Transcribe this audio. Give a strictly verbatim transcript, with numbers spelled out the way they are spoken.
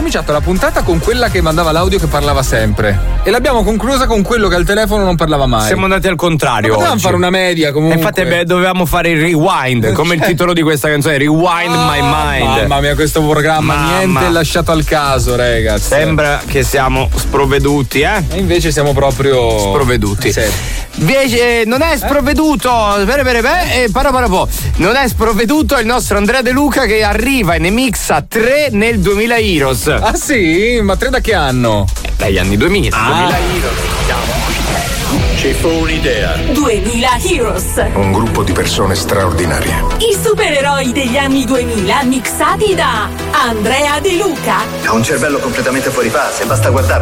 cominciato la puntata con quella che mandava l'audio che parlava sempre e l'abbiamo conclusa con quello che al telefono non parlava mai. Siamo andati al contrario. Ma potevamo oggi. fare una media comunque. Infatti beh, dovevamo fare il rewind, come il titolo di questa canzone, Rewind oh, My Mind. Mamma mia, questo programma, Mamma. niente lasciato al caso, ragazzi. Sembra che siamo sprovveduti, eh? E invece siamo proprio sprovveduti. Sì. Invece non è sprovveduto, eh? bene, bene, bene, eh, para, para, po. non è sprovveduto il nostro Andrea De Luca che arriva in Emixa tre nel duemila Heroes. Ah sì? Ma tre da che anno? Eh, dagli anni duemila. Ah. duemila Heroes. Ci fu un'idea. duemila Heroes. Un gruppo di persone straordinarie. I supereroi degli anni duemila mixati da Andrea De Luca. Ha un cervello completamente fuori fase, basta guardarlo.